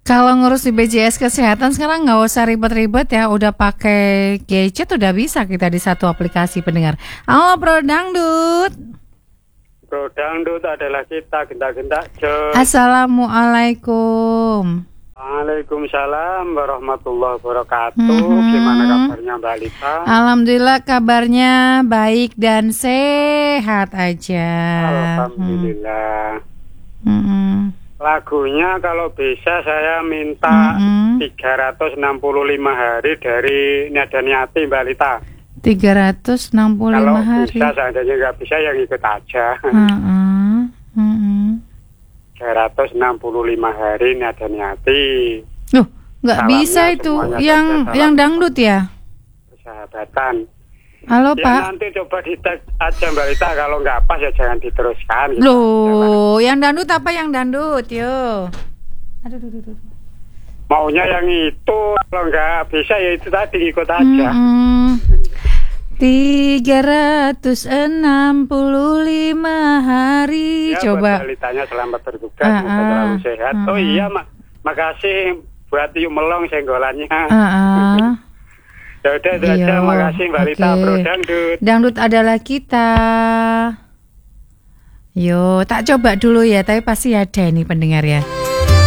Kalau ngurus di BPJS Kesehatan sekarang nggak usah ribet-ribet ya, udah pakai gadget udah bisa kita di satu aplikasi pendengar. Halo Bro Dangdut. Bro Dangdut adalah kita gendak-gendak Jos. Assalamualaikum. Waalaikumsalam warahmatullahi wabarakatuh. Gimana kabarnya Mbak Lita? Alhamdulillah kabarnya baik dan sehat aja. Alhamdulillah. Lagunya kalau bisa saya minta 365 hari dari Nada Niati Mbak Lita. 365 kalau hari. Bisa, seandainya nggak bisa yang ikut aja. 365 hari Nada Niati. Loh, nggak bisa itu yang dangdut ya? Persahabatan. Halo Ya, Pak. nanti coba di-tag aja Mbak Lita, kalau nggak pas ya jangan diteruskan. Gitu. Loh, yang dangdut apa yang dangdut? Yo. Aduh. Maunya yang itu, kalau nggak bisa ya itu tadi ikut aja. 365 hari. Ya, Coba. Mbak Litanya selamat bertugas, semoga selalu sehat. Oh iya, makasih buat Yuk Melong senggolannya. Ya udah itu aja, makasih Mbak Lita, Bro Dangdut. Dangdut adalah kita. Yo, tak coba dulu ya, tapi pasti ada ini pendengar ya.